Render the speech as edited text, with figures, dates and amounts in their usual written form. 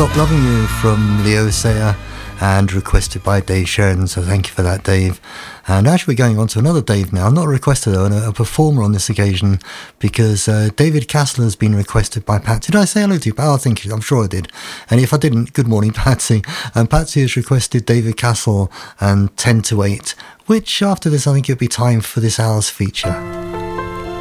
Stop Loving You from Leo Sayer and requested by Dave Sharon, so thank you for that, Dave. And actually we're going on to another Dave now, not a requester though, and a performer on this occasion, because David Castle has been requested by Pat. Did I say hello to you? Oh, I'm sure I did. And if I didn't, good morning, Patsy. And Patsy has requested David Castle and 10 to 8, which after this I think it'll be time for this hour's feature.